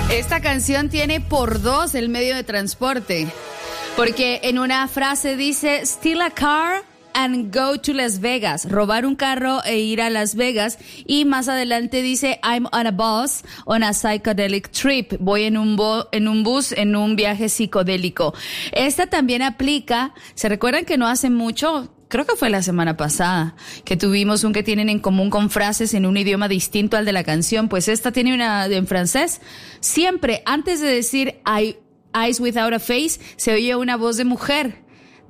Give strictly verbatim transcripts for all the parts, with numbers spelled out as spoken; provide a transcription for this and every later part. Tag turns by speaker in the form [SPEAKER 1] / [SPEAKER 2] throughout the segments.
[SPEAKER 1] Esta canción tiene por dos el medio de transporte, porque en una frase dice steal a car and go to Las Vegas, robar un carro e ir a Las Vegas, y más adelante dice I'm on a bus on a psychedelic trip, voy en un, bo- en un bus en un viaje psicodélico. Esta también aplica, ¿se recuerdan que no hace mucho? Creo que fue la semana pasada que tuvimos un que tienen en común con frases en un idioma distinto al de la canción. Pues esta tiene una en francés. Siempre antes de decir I, Eyes Without a Face se oye una voz de mujer.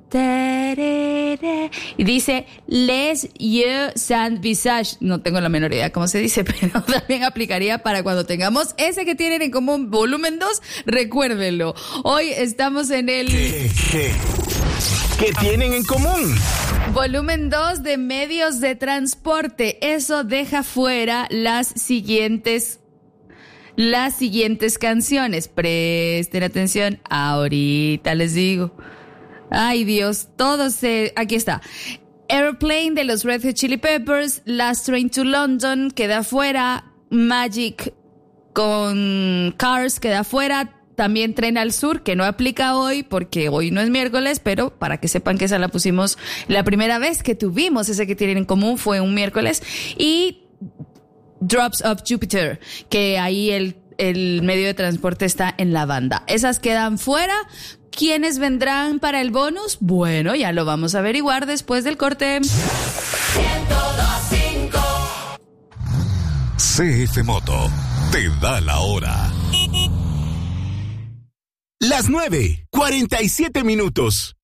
[SPEAKER 1] Y dice les yeux sans visage. No tengo la menor idea cómo se dice, pero también aplicaría para cuando tengamos ese que tienen en común, volumen dos. Recuérdenlo. Hoy estamos en el...
[SPEAKER 2] ¿Qué, qué, qué tienen en común?
[SPEAKER 1] Volumen dos de medios de transporte. Eso deja fuera las siguientes las siguientes canciones. Presten atención, ahorita les digo. Ay, Dios, todos se... Aquí está. Airplane de los Red Hot Chili Peppers, Last Train to London queda fuera, Magic con Cars queda fuera, también Tren al Sur, que no aplica hoy porque hoy no es miércoles, pero para que sepan que esa la pusimos la primera vez que tuvimos ese que tienen en común fue un miércoles, y Drops of Jupiter, que ahí el, el medio de transporte está en la banda. Esas quedan fuera. ¿Quiénes vendrán para el bonus? Bueno, ya lo vamos a averiguar después del corte.
[SPEAKER 3] ciento dos punto cinco
[SPEAKER 2] C F Moto te da la hora. Las nueve, cuarenta y siete minutos.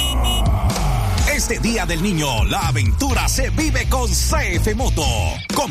[SPEAKER 2] Este Día del Niño, la aventura se vive con C F Moto. Con